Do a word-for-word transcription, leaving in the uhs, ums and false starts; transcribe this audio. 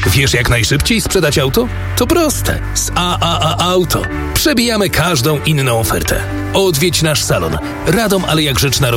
Wiesz, jak najszybciej sprzedać auto? To proste. Z A A A Auto. Przebijamy każdą inną ofertę. Odwiedź nasz salon. Radom Aleja Grzeczna